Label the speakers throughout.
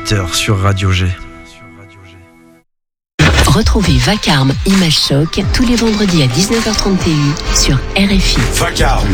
Speaker 1: 18h sur Radio G.
Speaker 2: Retrouvez Vacarme Image Choc tous les vendredis à 19h30 TU sur RFI.
Speaker 3: Vacarme.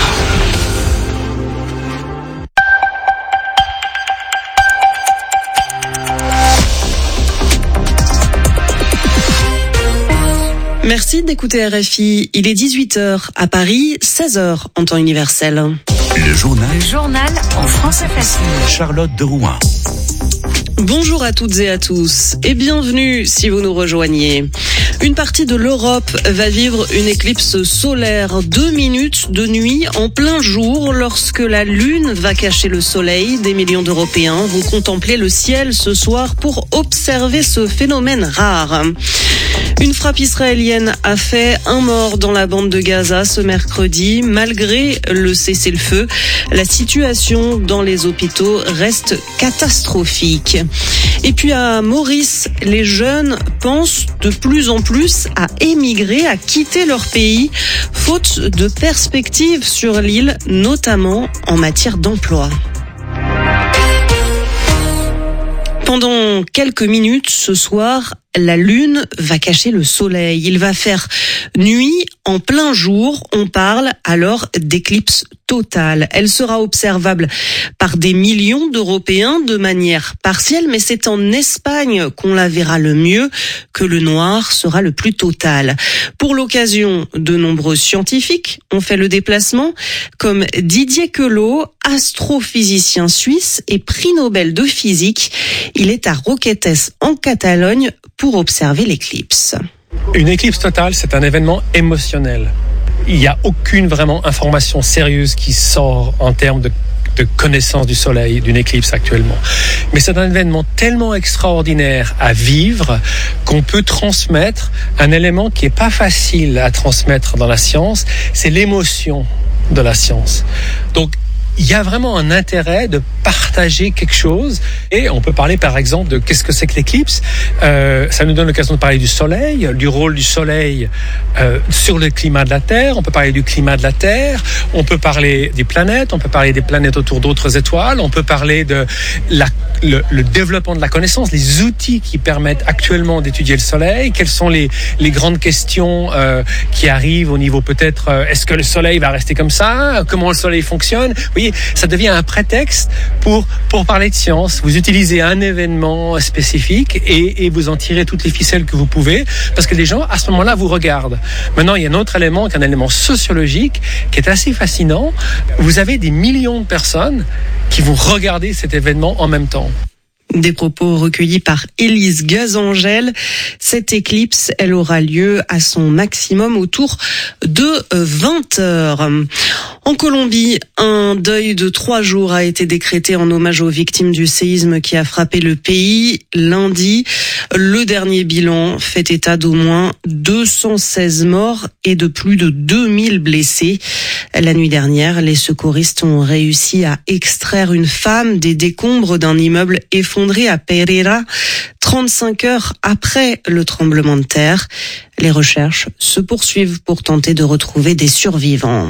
Speaker 4: Merci d'écouter RFI. Il est 18h à Paris, 16h en temps universel.
Speaker 3: Le journal
Speaker 2: en français facile.
Speaker 3: Charlotte de Rouen.
Speaker 4: Bonjour à toutes et à tous et bienvenue si vous nous rejoignez. Une partie de l'Europe va vivre une éclipse solaire, 2 minutes de nuit en plein jour lorsque la Lune va cacher le soleil. Des millions d'Européens vont contempler le ciel ce soir pour observer ce phénomène rare. Une frappe israélienne a fait un mort dans la bande de Gaza ce mercredi. Malgré le cessez-le-feu, la situation dans les hôpitaux reste catastrophique. Et puis à Maurice, les jeunes pensent de plus en plus à émigrer, à quitter leur pays, faute de perspectives sur l'île, notamment en matière d'emploi. Pendant quelques minutes ce soir, la Lune va cacher le soleil. Il va faire nuit en plein jour. On parle alors d'éclipse totale. Elle sera observable par des millions d'Européens de manière partielle, mais c'est en Espagne qu'on la verra le mieux, que le noir sera le plus total. Pour l'occasion, de nombreux scientifiques ont fait le déplacement, comme Didier Queloz, astrophysicien suisse et prix Nobel de physique. Il est à Roquetes, en Catalogne, pour observer l'éclipse.
Speaker 5: Une éclipse totale, c'est un événement émotionnel. Il n'y a aucune vraiment information sérieuse qui sort en termes de connaissance du soleil, d'une éclipse actuellement. Mais c'est un événement tellement extraordinaire à vivre qu'on peut transmettre un élément qui n'est pas facile à transmettre dans la science, c'est l'émotion de la science. Donc, il y a vraiment un intérêt de partager quelque chose et on peut parler par exemple de qu'est-ce que c'est que l'éclipse. Ça nous donne l'occasion de parler du soleil, du rôle du soleil sur le climat de la Terre. On peut parler du climat de la Terre, on peut parler des planètes, on peut parler des planètes autour d'autres étoiles, on peut parler de le développement de la connaissance, les outils qui permettent actuellement d'étudier le soleil, quelles sont les grandes questions qui arrivent au niveau peut-être est-ce que le soleil va rester comme ça, comment le soleil fonctionne. Vous voyez, ça devient un prétexte pour parler de science. Vous utilisez un événement spécifique et vous en tirez toutes les ficelles que vous pouvez parce que les gens, à ce moment-là, vous regardent. Maintenant, il y a un autre élément qui est un élément sociologique qui est assez fascinant. Vous avez des millions de personnes qui vont regarder cet événement en même temps.
Speaker 4: Des propos recueillis par Élise Gazangel. Cette éclipse, elle aura lieu à son maximum autour de 20h. En Colombie, un deuil de 3 jours a été décrété en hommage aux victimes du séisme qui a frappé le pays lundi. Le dernier bilan fait état d'au moins 216 morts et de plus de 2000 blessés. La nuit dernière, les secouristes ont réussi à extraire une femme des décombres d'un immeuble effondré à Pereira, 35 heures après le tremblement de terre. Les recherches se poursuivent pour tenter de retrouver des survivants.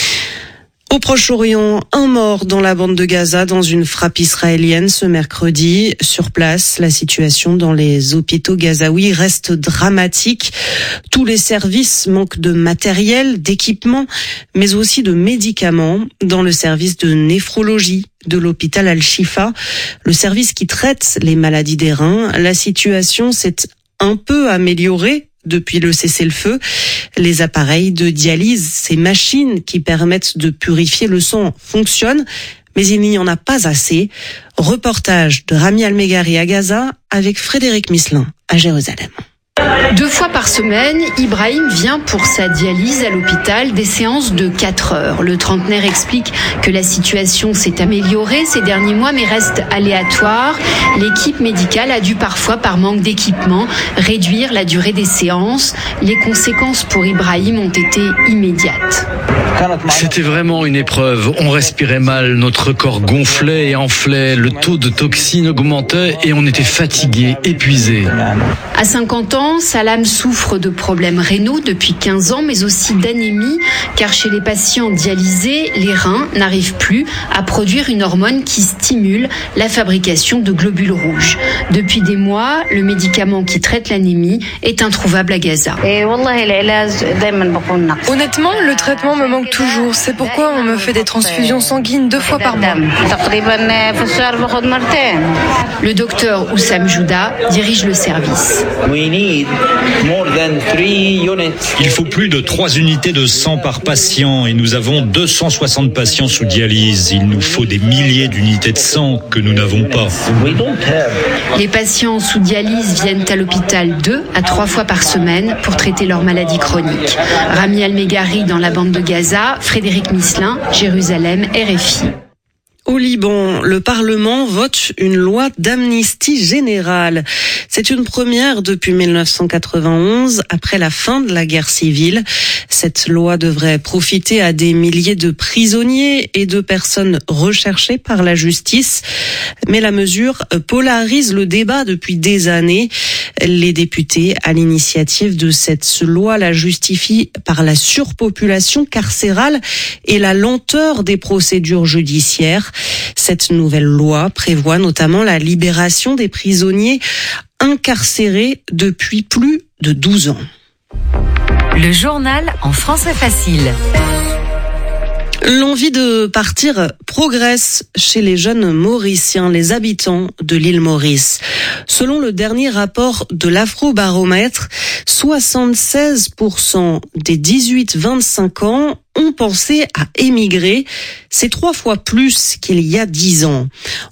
Speaker 4: Au Proche-Orient, un mort dans la bande de Gaza dans une frappe israélienne ce mercredi. Sur place, la situation dans les hôpitaux gazaouis reste dramatique. Tous les services manquent de matériel, d'équipement, mais aussi de médicaments. Dans le service de néphrologie de l'hôpital Al-Shifa, le service qui traite les maladies des reins, la situation s'est un peu améliorée depuis le cessez-le-feu. Les appareils de dialyse, ces machines qui permettent de purifier le sang fonctionnent, mais il n'y en a pas assez. Reportage de Rami Almegari à Gaza avec Frédéric Misselin à Jérusalem.
Speaker 6: 2 fois par semaine, Ibrahim vient pour sa dialyse à l'hôpital, des séances de 4 heures. Le trentenaire explique que la situation s'est améliorée ces derniers mois mais reste aléatoire. L'équipe médicale a dû parfois, par manque d'équipement, réduire la durée des séances. Les conséquences pour Ibrahim ont été immédiates.
Speaker 1: C'était vraiment une épreuve. On respirait mal, notre corps gonflait et enflait, le taux de toxines augmentait et on était fatigué, épuisé.
Speaker 6: À 50 ans, Salam souffre de problèmes rénaux depuis 15 ans, mais aussi d'anémie, car chez les patients dialysés, les reins n'arrivent plus à produire une hormone qui stimule la fabrication de globules rouges. Depuis des mois, le médicament qui traite l'anémie est introuvable à Gaza.
Speaker 7: Honnêtement, le traitement me manque toujours. C'est pourquoi on me fait des transfusions sanguines 2 fois par mois.
Speaker 6: Le docteur Oussam Jouda dirige le service.
Speaker 8: Il faut plus de 3 unités de sang par patient et nous avons 260 patients sous dialyse. Il nous faut des milliers d'unités de sang que nous n'avons pas.
Speaker 6: Les patients sous dialyse viennent à l'hôpital 2 à 3 fois par semaine pour traiter leur maladie chronique. Rami Al-Meghari dans la bande de Gaza, Frédéric Misselin, Jérusalem, RFI.
Speaker 4: Au Liban, le Parlement vote une loi d'amnistie générale. C'est une première depuis 1991, après la fin de la guerre civile. Cette loi devrait profiter à des milliers de prisonniers et de personnes recherchées par la justice. Mais la mesure polarise le débat depuis des années. Les députés, à l'initiative de cette loi, la justifient par la surpopulation carcérale et la lenteur des procédures judiciaires. Cette nouvelle loi prévoit notamment la libération des prisonniers incarcérés depuis plus de 12 ans.
Speaker 2: Le journal en français facile.
Speaker 4: L'envie de partir progresse chez les jeunes Mauriciens, les habitants de l'île Maurice. Selon le dernier rapport de l'Afrobaromètre, 76% des 18-25 ans ont pensé à émigrer. C'est 3 fois plus qu'il y a 10 ans.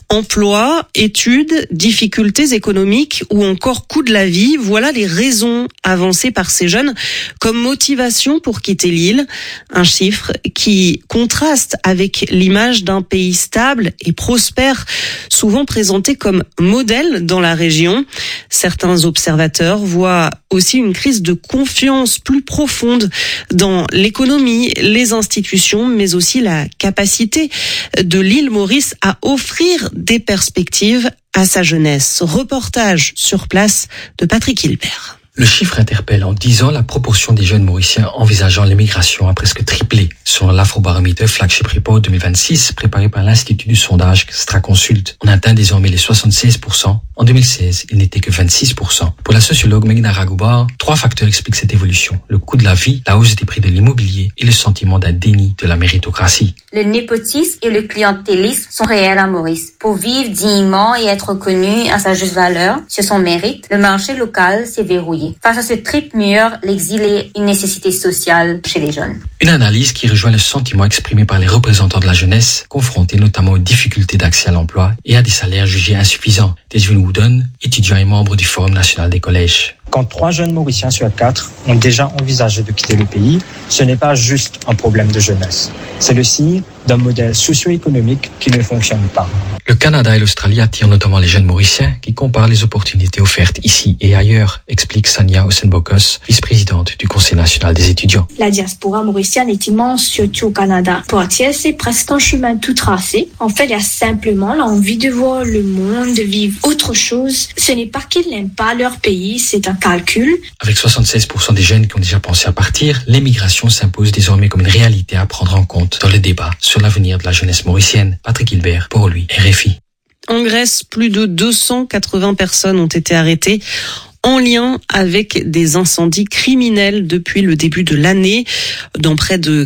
Speaker 4: Emploi, études, difficultés économiques ou encore coût de la vie, voilà les raisons avancées par ces jeunes comme motivation pour quitter l'île. Un chiffre qui contraste avec l'image d'un pays stable et prospère, souvent présenté comme modèle dans la région. Certains observateurs voient aussi une crise de confiance plus profonde dans l'économie, les institutions, mais aussi la capacité de l'île Maurice à offrir des perspectives à sa jeunesse. Reportage sur place de Patrick Hilbert.
Speaker 9: Le chiffre interpelle. En 10 ans, la proportion des jeunes Mauriciens envisageant l'émigration a presque triplé. Selon l'Afrobaromètre Flagship Report 2026, préparé par l'Institut du sondage Straconsult, on atteint désormais les 76%. En 2016, il n'était que 26%. Pour la sociologue Meghna Ragoubar, 3 facteurs expliquent cette évolution. Le coût de la vie, la hausse des prix de l'immobilier et le sentiment d'un déni de la méritocratie.
Speaker 10: Le népotisme et le clientélisme sont réels à Maurice. Pour vivre dignement et être reconnu à sa juste valeur, sur son mérite, le marché local s'est verrouillé. Face à ce triple mur, l'exil est une nécessité sociale chez les jeunes.
Speaker 9: Une analyse qui rejoint le sentiment exprimé par les représentants de la jeunesse, confrontés notamment aux difficultés d'accès à l'emploi et à des salaires jugés insuffisants. Desjun Wooden, étudiant et membre du Forum national des collèges.
Speaker 11: Quand 3 jeunes Mauriciens sur 4 ont déjà envisagé de quitter le pays, ce n'est pas juste un problème de jeunesse. C'est le signe d'un modèle socio-économique qui ne fonctionne pas.
Speaker 9: Le Canada et l'Australie attirent notamment les jeunes Mauriciens qui comparent les opportunités offertes ici et ailleurs, explique Sania Osenbokos, vice-présidente du Conseil national des étudiants.
Speaker 12: La diaspora mauricienne est immense, surtout au Canada. Pour attirer, c'est presque un chemin tout tracé. En fait, il y a simplement l'envie de voir le monde, de vivre autre chose. Ce n'est pas qu'ils n'aiment pas leur pays, c'est un calcul.
Speaker 9: Avec 76% des jeunes qui ont déjà pensé à partir, l'émigration s'impose désormais comme une réalité à prendre en compte dans le débat sur l'avenir de la jeunesse mauricienne. Patrick Hilbert, pour lui, RFI.
Speaker 4: En Grèce, plus de 280 personnes ont été arrêtées en lien avec des incendies criminels depuis le début de l'année. Dans près de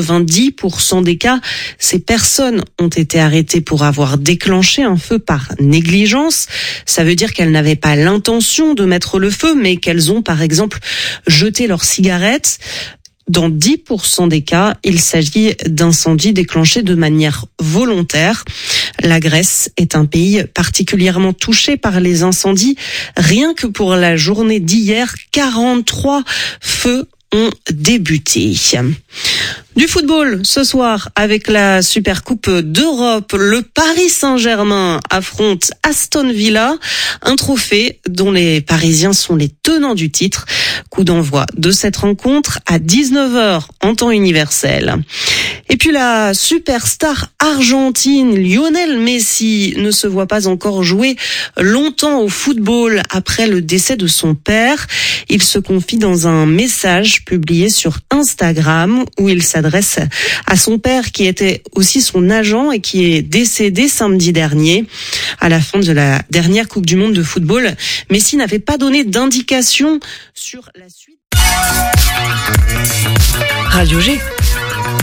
Speaker 4: 90% des cas, ces personnes ont été arrêtées pour avoir déclenché un feu par négligence. Ça veut dire qu'elles n'avaient pas l'intention de mettre le feu, mais qu'elles ont par exemple jeté leurs cigarettes. Dans 10% des cas, il s'agit d'incendies déclenchés de manière volontaire. La Grèce est un pays particulièrement touché par les incendies. Rien que pour la journée d'hier, 43 feux ont débuté. Du football ce soir avec la Supercoupe d'Europe. Le Paris Saint-Germain affronte Aston Villa, un trophée dont les Parisiens sont les tenants du titre. Coup d'envoi de cette rencontre à 19h en temps universel. Et puis la superstar argentine Lionel Messi ne se voit pas encore jouer longtemps au football après le décès de son père. Il se confie dans un message publié sur Instagram où il s'adresse à son père qui était aussi son agent et qui est décédé samedi dernier. À la fin de la dernière Coupe du Monde de football, Messi n'avait pas donné d'indication sur la suite.
Speaker 7: Radio G.